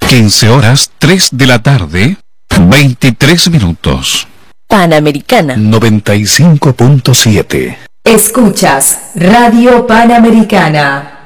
15 horas 3 de la tarde, 23 minutos. Panamericana 95.7. Escuchas Radio Panamericana.